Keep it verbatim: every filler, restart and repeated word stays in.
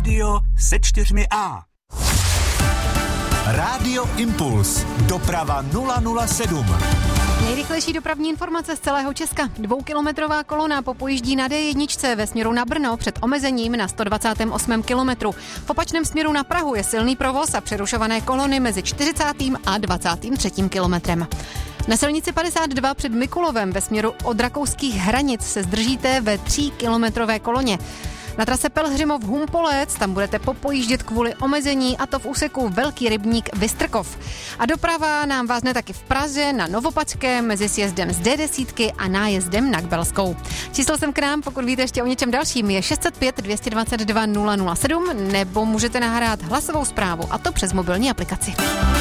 Rádio se čtyřmi A. Rádio Impuls. Doprava nula nula sedm. Nejrychlejší dopravní informace z celého Česka. Dvoukilometrová kolona popojíždí na D jedna ve směru na Brno před omezením na sto dvacátém osmém kilometru. V opačném směru na Prahu je silný provoz a přerušované kolony mezi čtyřicátým a dvacátým třetím kilometrem. Na silnici padesát dva před Mikulovem ve směru od rakouských hranic se zdržíte ve tříkilometrové koloně. Na trase Pelhřimov-Humpolec tam budete popojíždět kvůli omezení, a to v úseku Velký rybník Vystrkov. A doprava nám vázne taky v Praze na Novopačkém mezi sjezdem z D deset a nájezdem na Kbelskou. Číslo sem k nám, pokud víte ještě o něčem dalším, je šest set pět dvě dvacet dva nula nula sedm, nebo můžete nahrát hlasovou zprávu, a to přes mobilní aplikaci.